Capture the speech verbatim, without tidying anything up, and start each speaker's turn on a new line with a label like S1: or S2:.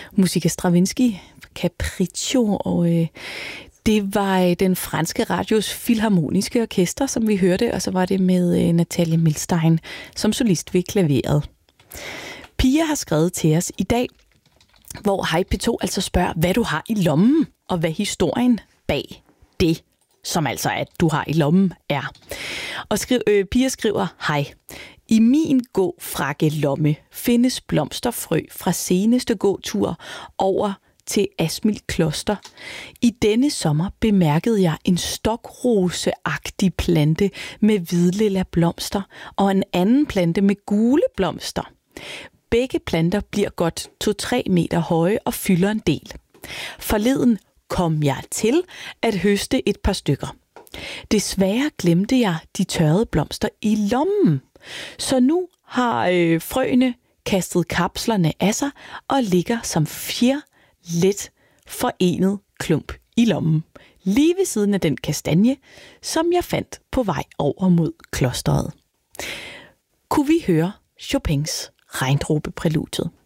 S1: Musik af Stravinsky, Capriccio, og øh, det var øh, den franske radios filharmoniske orkester, som vi hørte, og så var det med øh, Natalie Milstein som solist ved klaveret. Pia har skrevet til os i dag, hvor Hej P to altså spørger, hvad du har i lommen, og hvad historien bag det, som altså at du har i lommen, er. Og skriv, øh, Pia skriver, hej. I min gå-frakke-lomme findes blomsterfrø fra seneste gåtur over til Asmild Kloster. I denne sommer bemærkede jeg en stokroseagtig plante med hvidlilla blomster og en anden plante med gule blomster. Begge planter bliver godt to til tre meter høje og fylder en del. Forleden kom jeg til at høste et par stykker. Desværre glemte jeg de tørrede blomster i lommen. Så nu har øh, frøene kastet kapslerne af sig og ligger som fjer let forenet klump i lommen. Lige ved siden af den kastanje, som jeg fandt på vej over mod klosteret. Kunne vi høre Chopins regndråbepræludiet?